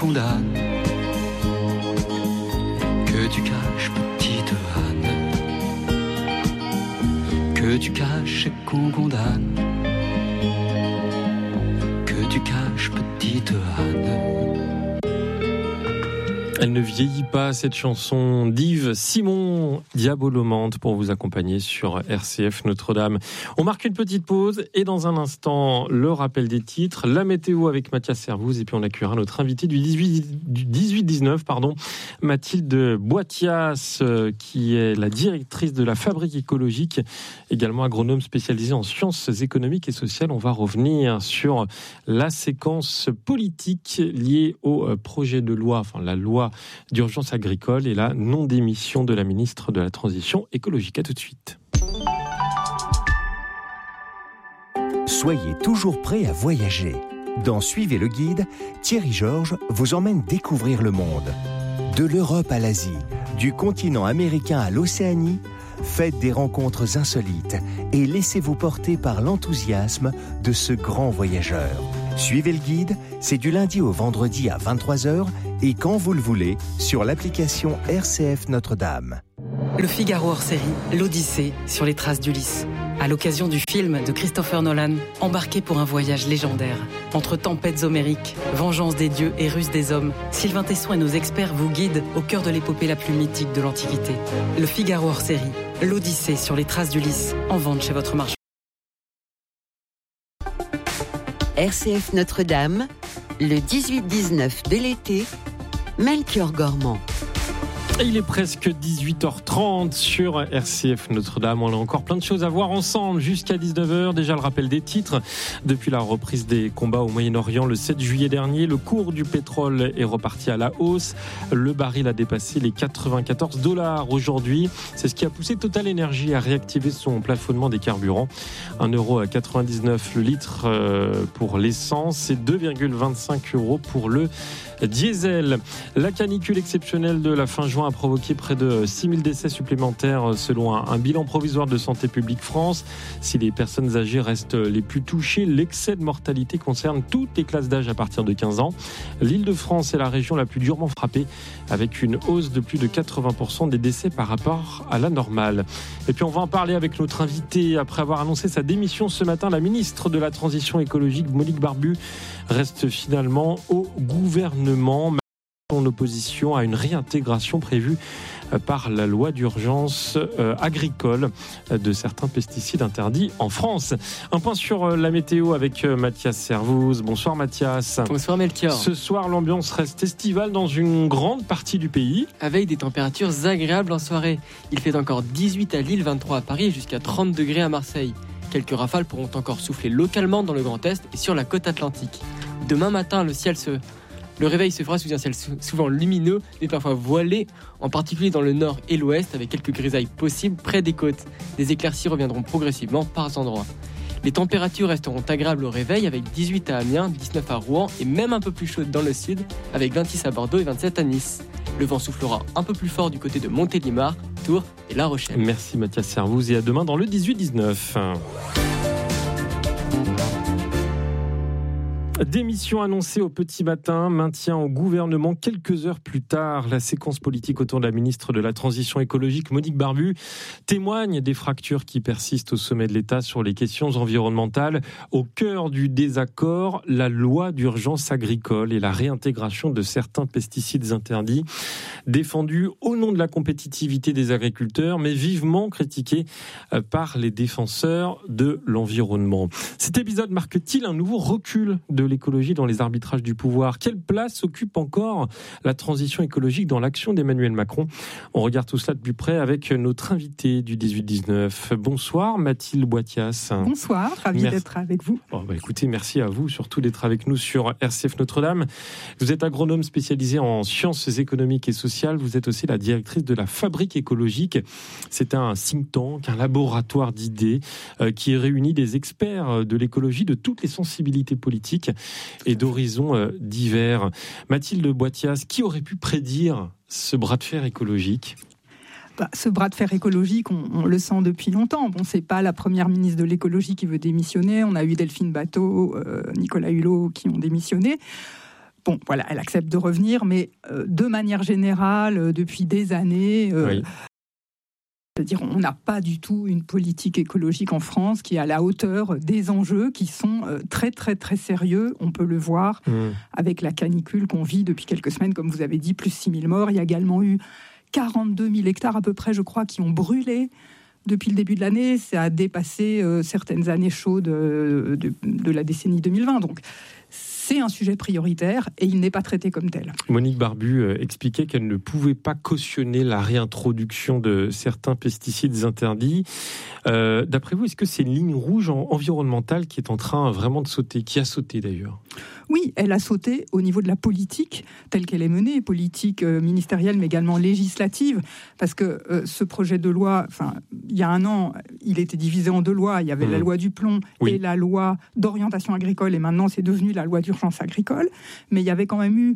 condamne, que tu caches, petite Anne, que tu caches et qu'on condamne, que tu caches, petite Anne. Elle ne vieillit pas, cette chanson d'Yves Simon, Diabolomante, pour vous accompagner sur RCF Notre-Dame. On marque une petite pause et dans un instant, le rappel des titres, la météo avec Mathias Servouz et puis on accueillera notre invité du 18-19, Mathilde Boitias, qui est la directrice de la Fabrique écologique, également agronome spécialisée en sciences économiques et sociales. On va revenir sur la séquence politique liée au projet de loi, enfin la loi d'urgence agricole et la non-démission de la ministre de la Transition écologique. À tout de suite. Soyez toujours prêts à voyager. Dans Suivez le guide, Thierry Georges vous emmène découvrir le monde. De l'Europe à l'Asie, du continent américain à l'Océanie, faites des rencontres insolites et laissez-vous porter par l'enthousiasme de ce grand voyageur. Suivez le guide, c'est du lundi au vendredi à 23h et quand vous le voulez, sur l'application RCF Notre-Dame. Le Figaro hors série, l'Odyssée sur les traces d'Ulysse. À l'occasion du film de Christopher Nolan, embarqué pour un voyage légendaire. Entre tempêtes homériques, vengeance des dieux et ruse des hommes, Sylvain Tesson et nos experts vous guident au cœur de l'épopée la plus mythique de l'Antiquité. Le Figaro hors série, l'Odyssée sur les traces d'Ulysse, en vente chez votre marchand. RCF Notre-Dame, le 18-19 de l'été, Melchior Gormand. Et il est presque 18h30 sur RCF Notre-Dame. On a encore plein de choses à voir ensemble jusqu'à 19h. Déjà le rappel des titres. Depuis la reprise des combats au Moyen-Orient le 7 juillet dernier, le cours du pétrole est reparti à la hausse. Le baril a dépassé les $94 aujourd'hui. C'est ce qui a poussé Total Energy à réactiver son plafonnement des carburants. 1,99€ le litre pour l'essence et 2,25€ pour le diesel. La canicule exceptionnelle de la fin juin a provoqué près de 6000 décès supplémentaires selon un bilan provisoire de Santé publique France. Si les personnes âgées restent les plus touchées, l'excès de mortalité concerne toutes les classes d'âge à partir de 15 ans. L'Île-de-France est la région la plus durement frappée avec une hausse de plus de 80% des décès par rapport à la normale. Et puis on va en parler avec notre invité. Après avoir annoncé sa démission ce matin, la ministre de la Transition écologique, Monique Barbu, reste finalement au gouvernement en opposition à une réintégration prévue par la loi d'urgence agricole de certains pesticides interdits en France. Un point sur la météo avec Mathias Servouz. Bonsoir Mathias. Bonsoir Melchior. Ce soir, l'ambiance reste estivale dans une grande partie du pays. Avec des températures agréables en soirée. Il fait encore 18 à Lille, 23 à Paris et jusqu'à 30 degrés à Marseille. Quelques rafales pourront encore souffler localement dans le Grand Est et sur la côte atlantique. Demain matin, le réveil se fera sous un ciel souvent lumineux, mais parfois voilé, en particulier dans le nord et l'ouest, avec quelques grisailles possibles près des côtes. Des éclaircies reviendront progressivement par endroits. Les températures resteront agréables au réveil, avec 18 à Amiens, 19 à Rouen, et même un peu plus chaudes dans le sud, avec 26 à Bordeaux et 27 à Nice. Le vent soufflera un peu plus fort du côté de Montélimar, Tours et La Rochelle. Merci Mathias Servouz et à demain dans le 18-19. Démission annoncée au petit matin, maintien au gouvernement quelques heures plus tard. La séquence politique autour de la ministre de la Transition écologique, Monique Barbu, témoigne des fractures qui persistent au sommet de l'État sur les questions environnementales. Au cœur du désaccord, la loi d'urgence agricole et la réintégration de certains pesticides interdits, défendus au nom de la compétitivité des agriculteurs, mais vivement critiqués par les défenseurs de l'environnement. Cet épisode marque-t-il un nouveau recul de l'écologie dans les arbitrages du pouvoir? Quelle place occupe encore la transition écologique dans l'action d'Emmanuel Macron? On regarde tout cela de plus près avec notre invité du 18-19. Bonsoir Mathilde Boitias. Bonsoir, ravi d'être avec vous. Écoutez, merci à vous surtout d'être avec nous sur RCF Notre-Dame. Vous êtes agronome spécialisé en sciences économiques et sociales. Vous êtes aussi la directrice de la Fabrique écologique. C'est un think tank, un laboratoire d'idées qui réunit des experts de l'écologie de toutes les sensibilités politiques et d'horizons divers. Mathilde Boitias, qui aurait pu prédire ce bras de fer écologique ? Ce bras de fer écologique, on le sent depuis longtemps. Bon, c'est pas la première ministre de l'écologie qui veut démissionner. On a eu Delphine Batho, Nicolas Hulot qui ont démissionné. Bon, voilà, elle accepte de revenir, mais de manière générale, depuis des années, c'est-à-dire on n'a pas du tout une politique écologique en France qui est à la hauteur des enjeux qui sont très, très, très sérieux. On peut le voir avec la canicule qu'on vit depuis quelques semaines, comme vous avez dit, plus 6 000 morts. Il y a également eu 42 000 hectares à peu près, je crois, qui ont brûlé depuis le début de l'année. Ça a dépassé certaines années chaudes de la décennie 2020. Donc, c'est un sujet prioritaire et il n'est pas traité comme tel. Monique Barbu expliquait qu'elle ne pouvait pas cautionner la réintroduction de certains pesticides interdits. D'après vous, est-ce que c'est une ligne rouge environnementale qui est en train vraiment de sauter, qui a sauté d'ailleurs ? Oui, elle a sauté au niveau de la politique telle qu'elle est menée, politique ministérielle mais également législative, parce que ce projet de loi, il y a un an, il était divisé en 2 lois. Il y avait la loi du plomb et la loi d'orientation agricole, et maintenant c'est devenu la loi d'urgence agricole. Mais il y avait quand même eu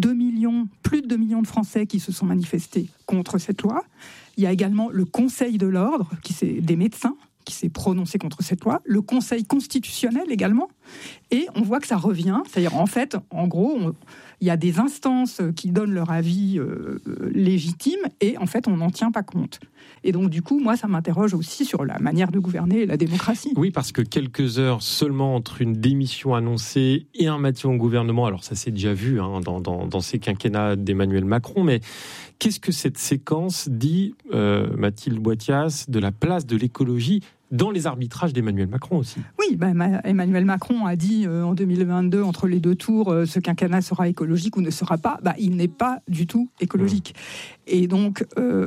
plus de 2 millions de Français qui se sont manifestés contre cette loi. Il y a également le Conseil de l'ordre, des médecins, qui s'est prononcé contre cette loi, le Conseil constitutionnel également, et on voit que ça revient. C'est-à-dire, en fait, en gros, il y a des instances qui donnent leur avis légitime, et en fait, on n'en tient pas compte. Et donc, du coup, moi, ça m'interroge aussi sur la manière de gouverner la démocratie. Oui, parce que quelques heures seulement entre une démission annoncée et un maintien au gouvernement, alors ça s'est déjà vu dans ces quinquennats d'Emmanuel Macron, mais qu'est-ce que cette séquence dit, Mathilde Boitias, de la place de l'écologie dans les arbitrages d'Emmanuel Macron aussi? Oui, Emmanuel Macron a dit en 2022, entre les 2 tours, ce quinquennat sera écologique ou ne sera pas. Il n'est pas du tout écologique. Et donc,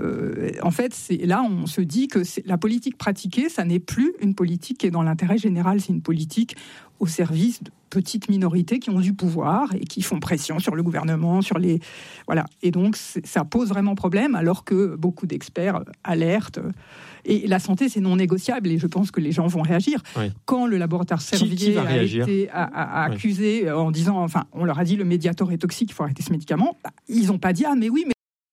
en fait, là, on se dit que la politique pratiquée, ça n'est plus une politique qui est dans l'intérêt général, c'est une politique au service de petites minorités qui ont du pouvoir et qui font pression sur le gouvernement, voilà. Et donc, ça pose vraiment problème, alors que beaucoup d'experts alertent. Et la santé, c'est non négociable, et je pense que les gens vont réagir. Oui. Quand le laboratoire Servier a accusé en disant, on leur a dit le Mediator est toxique, il faut arrêter ce médicament, ils n'ont pas dit mais oui, mais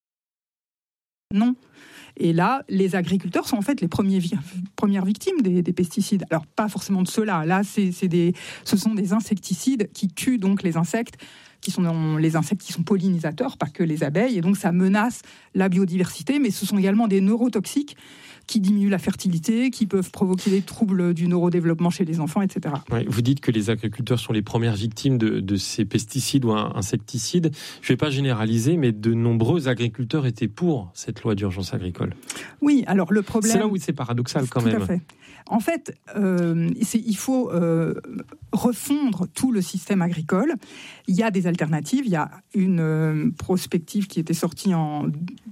non. Et là, les agriculteurs sont en fait les premières victimes des pesticides. Alors, pas forcément de ceux-là. Là, ce sont des insecticides qui tuent donc les insectes, qui sont les insectes qui sont pollinisateurs, pas que les abeilles. Et donc, ça menace la biodiversité, mais ce sont également des neurotoxiques qui diminuent la fertilité, qui peuvent provoquer des troubles du neurodéveloppement chez les enfants, etc. Ouais, vous dites que les agriculteurs sont les premières victimes de ces pesticides ou insecticides. Je ne vais pas généraliser, mais de nombreux agriculteurs étaient pour cette loi d'urgence agricole. Oui, alors le problème... C'est là où c'est paradoxal quand même. Tout à fait. En fait, il faut refondre tout le système agricole. Il y a des alternatives. Il y a une prospective qui était sortie en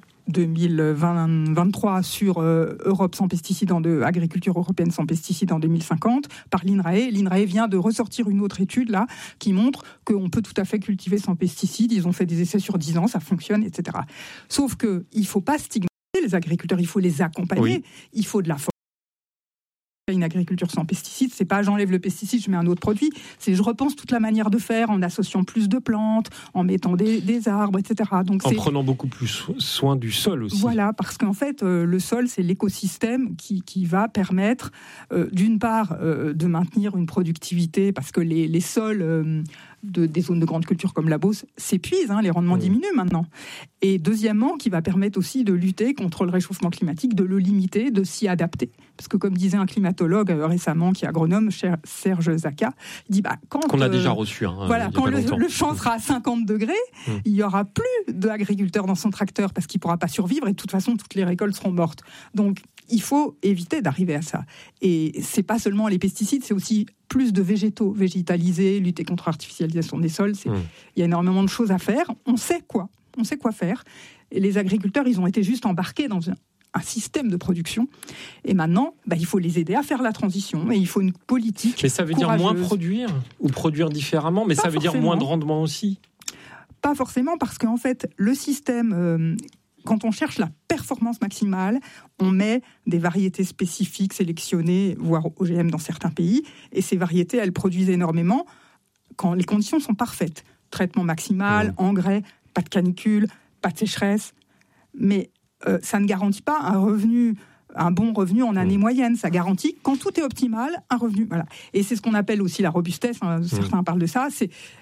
2023 sur Europe sans pesticides, agriculture européenne sans pesticides en 2050 par l'INRAE. L'INRAE vient de ressortir une autre étude là qui montre qu'on peut tout à fait cultiver sans pesticides. Ils ont fait des essais sur 10 ans, ça fonctionne, etc. Sauf qu'il ne faut pas stigmatiser les agriculteurs, il faut les accompagner, oui. Il faut de la formation. Une agriculture sans pesticides, c'est pas j'enlève le pesticide, je mets un autre produit, c'est je repense toute la manière de faire en associant plus de plantes, en mettant des arbres, etc. Donc, en prenant beaucoup plus soin du sol aussi. Voilà, parce qu'en fait, le sol, c'est l'écosystème qui va permettre, d'une part, de maintenir une productivité, parce que les sols... des zones de grande culture comme la Beauce s'épuisent, les rendements diminuent maintenant. Et deuxièmement, qui va permettre aussi de lutter contre le réchauffement climatique, de le limiter, de s'y adapter. Parce que comme disait un climatologue récemment qui est agronome, Serge Zaka, il dit qu'on a déjà reçu. Quand le champ sera à 50 degrés, il n'y aura plus d'agriculteur dans son tracteur parce qu'il ne pourra pas survivre et de toute façon, toutes les récoltes seront mortes. Donc, il faut éviter d'arriver à ça. Et ce n'est pas seulement les pesticides, c'est aussi plus de végétaux, végétaliser, lutter contre l'artificialisation des sols. Il y a énormément de choses à faire. On sait quoi faire. Et les agriculteurs, ils ont été juste embarqués dans un système de production. Et maintenant, il faut les aider à faire la transition. Et il faut une politique Mais ça veut courageuse. Dire moins produire ou produire différemment, mais pas ça veut forcément. Dire moins de rendement aussi. Pas forcément, parce qu'en fait, le système... quand on cherche la performance maximale, on met des variétés spécifiques sélectionnées, voire OGM dans certains pays, et ces variétés, elles produisent énormément quand les conditions sont parfaites. Traitement maximal, engrais, pas de canicule, pas de sécheresse. Mais ça ne garantit pas un bon revenu en année moyenne. Ça garantit, quand tout est optimal, un revenu. Voilà. Et c'est ce qu'on appelle aussi la robustesse. Certains parlent de ça.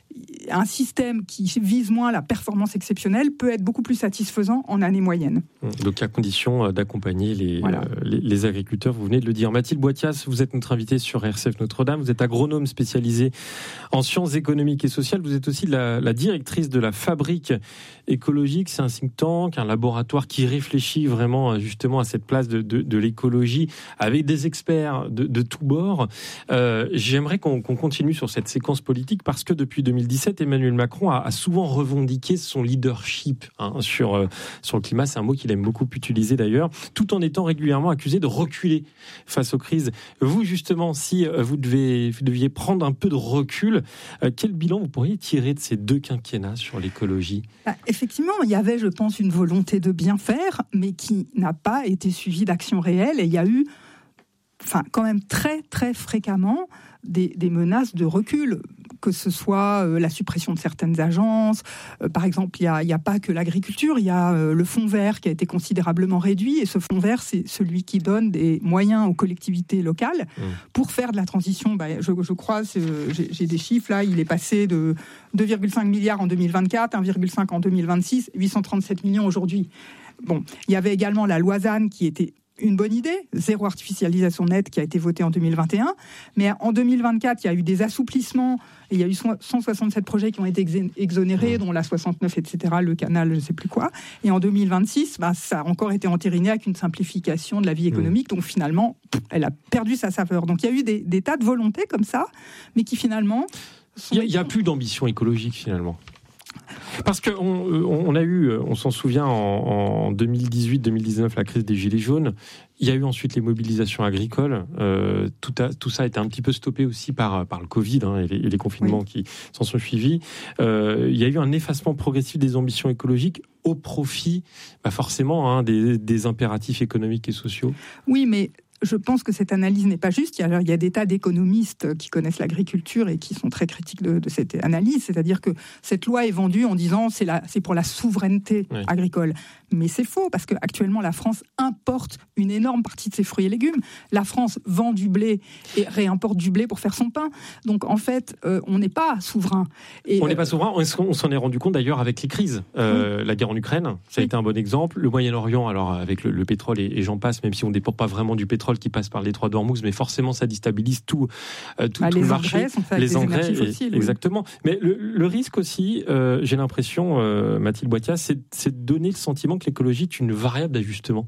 un système qui vise moins la performance exceptionnelle peut être beaucoup plus satisfaisant en année moyenne. Donc à condition d'accompagner les agriculteurs, vous venez de le dire. Mathilde Boitias, vous êtes notre invitée sur RCF Notre-Dame, vous êtes agronome spécialisée en sciences économiques et sociales, vous êtes aussi la directrice de la Fabrique écologique, c'est un think tank, un laboratoire qui réfléchit vraiment justement à cette place de l'écologie avec des experts de tous bords. J'aimerais qu'on continue sur cette séquence politique parce que depuis 2017, Emmanuel Macron a souvent revendiqué son leadership sur le climat. C'est un mot qu'il aime beaucoup utiliser d'ailleurs, tout en étant régulièrement accusé de reculer face aux crises. Vous, justement, si vous deviez prendre un peu de recul, quel bilan vous pourriez tirer de ces 2 quinquennats sur l'écologie ? Effectivement, il y avait, je pense, une volonté de bien faire, mais qui n'a pas été suivie d'action réelle. Et il y a eu, quand même très, très fréquemment, des menaces de recul, que ce soit la suppression de certaines agences. Par exemple, il n'y a pas que l'agriculture, il y a le fonds vert qui a été considérablement réduit. Et ce fonds vert, c'est celui qui donne des moyens aux collectivités locales pour faire de la transition. Je crois, j'ai des chiffres là, il est passé de 2,5 milliards en 2024, 1,5 en 2026, 837 millions aujourd'hui. Bon, il y avait également la loi ZAN qui était une bonne idée, zéro artificialisation nette qui a été votée en 2021. Mais en 2024, il y a eu des assouplissements. Et il y a eu 167 projets qui ont été exonérés, dont la 69, etc., le canal, je ne sais plus quoi. Et en 2026, ça a encore été entériné avec une simplification de la vie économique. Donc finalement, elle a perdu sa saveur. Donc il y a eu des tas de volontés comme ça, mais qui finalement... Il n'y a plus d'ambition écologique finalement. Parce qu'on a eu, on s'en souvient, en 2018-2019, la crise des Gilets jaunes. Il y a eu ensuite les mobilisations agricoles. Tout ça a été un petit peu stoppé aussi par le Covid et les confinements qui s'en sont suivis. Il y a eu un effacement progressif des ambitions écologiques au profit, forcément, des impératifs économiques et sociaux. Oui, mais... je pense que cette analyse n'est pas juste. Il y a des tas d'économistes qui connaissent l'agriculture et qui sont très critiques de cette analyse. C'est-à-dire que cette loi est vendue en disant c'est pour la souveraineté agricole. Mais c'est faux, parce qu'actuellement, la France importe une énorme partie de ses fruits et légumes. La France vend du blé et réimporte du blé pour faire son pain. Donc, en fait, on n'est pas souverain. On n'est pas souverain. On s'en est rendu compte d'ailleurs avec les crises. La guerre en Ukraine, ça a été un bon exemple. Le Moyen-Orient, alors avec le pétrole et j'en passe, même si on ne dépend pas vraiment du pétrole qui passe par le détroit d'Ormuz, mais forcément, ça déstabilise tout le marché. Les engrais, fossiles, exactement. Mais le risque aussi, j'ai l'impression, Mathilde Boitias, c'est de donner le sentiment que l'écologie est une variable d'ajustement.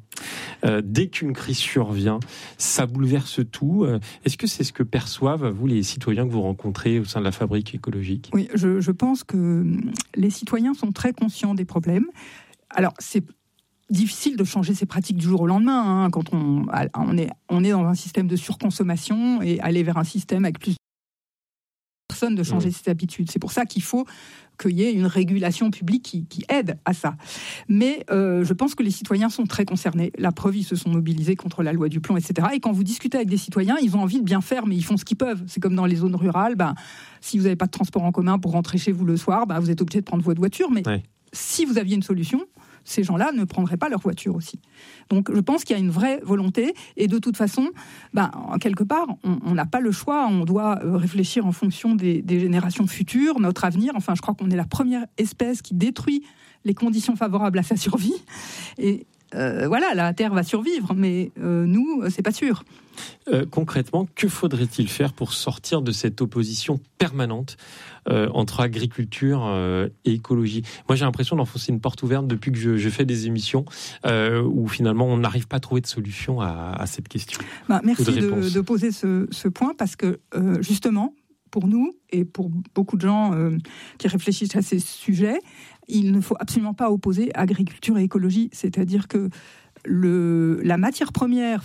Dès qu'une crise survient, ça bouleverse tout. Est-ce que c'est ce que perçoivent, vous, les citoyens que vous rencontrez au sein de la Fabrique écologique ? Oui, je pense que les citoyens sont très conscients des problèmes. Alors, c'est difficile de changer ses pratiques du jour au lendemain, quand on est dans un système de surconsommation et aller vers un système avec plus de personnes de changer ses habitudes. C'est pour ça qu'il faut qu'il y ait une régulation publique qui aide à ça. Mais je pense que les citoyens sont très concernés. La preuve, ils se sont mobilisés contre la loi du plomb, etc. Et quand vous discutez avec des citoyens, ils ont envie de bien faire, mais ils font ce qu'ils peuvent. C'est comme dans les zones rurales, si vous n'avez pas de transport en commun pour rentrer chez vous le soir, vous êtes obligé de prendre votre voiture. Mais si vous aviez une solution, ces gens-là ne prendraient pas leur voiture aussi. Donc je pense qu'il y a une vraie volonté et de toute façon, quelque part, on n'a pas le choix, on doit réfléchir en fonction des générations futures, notre avenir. Enfin, je crois qu'on est la première espèce qui détruit les conditions favorables à sa survie. Et la Terre va survivre, mais nous, c'est pas sûr. Concrètement, que faudrait-il faire pour sortir de cette opposition permanente entre agriculture et écologie ? Moi, j'ai l'impression d'enfoncer une porte ouverte depuis que je fais des émissions où finalement on n'arrive pas à trouver de solution à cette question. Merci de poser ce point parce que justement, pour nous et pour beaucoup de gens qui réfléchissent à ces sujets, il ne faut absolument pas opposer agriculture et écologie. C'est-à-dire que la matière première,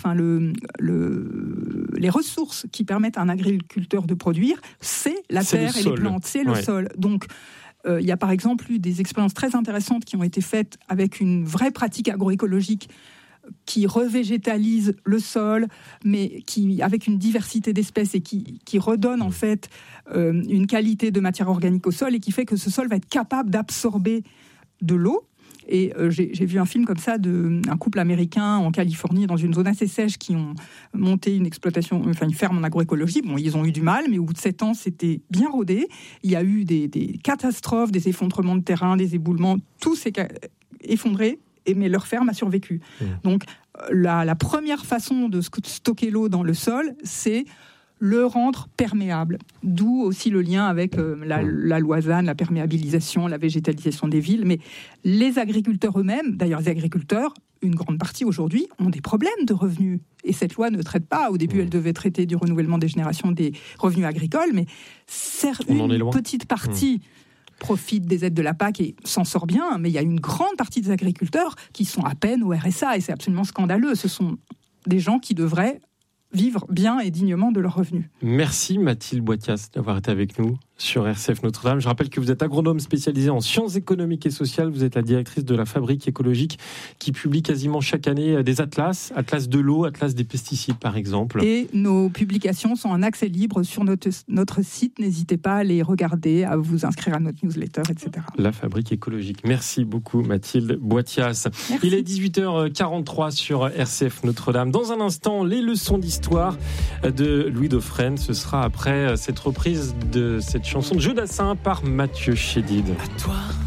les ressources qui permettent à un agriculteur de produire, c'est la terre et les plantes, c'est le sol. Donc, il y a par exemple eu des expériences très intéressantes qui ont été faites avec une vraie pratique agroécologique qui revégétalise le sol, mais avec une diversité d'espèces et qui redonne en fait une qualité de matière organique au sol et qui fait que ce sol va être capable d'absorber de l'eau Et j'ai vu un film comme ça d'un couple américain en Californie, dans une zone assez sèche, qui ont monté une ferme en agroécologie. Bon, ils ont eu du mal, mais au bout de 7 ans, c'était bien rodé. Il y a eu des catastrophes, des effondrements de terrain, des éboulements, tout s'est effondré, mais leur ferme a survécu. Donc, la première façon de stocker l'eau dans le sol, c'est le rendre perméable. D'où aussi le lien avec la loisane, la perméabilisation, la végétalisation des villes. Mais les agriculteurs eux-mêmes, d'ailleurs les agriculteurs, une grande partie aujourd'hui, ont des problèmes de revenus. Et cette loi ne traite pas. Au début, elle devait traiter du renouvellement des générations des revenus agricoles, mais une petite partie profite des aides de la PAC et s'en sort bien, mais il y a une grande partie des agriculteurs qui sont à peine au RSA, et c'est absolument scandaleux. Ce sont des gens qui devraient vivre bien et dignement de leurs revenus. Merci Mathilde Boithias d'avoir été avec nous sur RCF Notre-Dame. Je rappelle que vous êtes agronome spécialisée en sciences économiques et sociales. Vous êtes la directrice de la Fabrique écologique qui publie quasiment chaque année des atlas de l'eau, atlas des pesticides par exemple. Et nos publications sont en accès libre sur notre site. N'hésitez pas à les regarder, à vous inscrire à notre newsletter, etc. La Fabrique écologique. Merci beaucoup Mathilde Boithias. Merci. Il est 18h43 sur RCF Notre-Dame. Dans un instant, les leçons d'histoire de Louis Dauphren. Ce sera après cette reprise de cette chanson de Jeu d'Assin par Mathieu Chédid. À toi.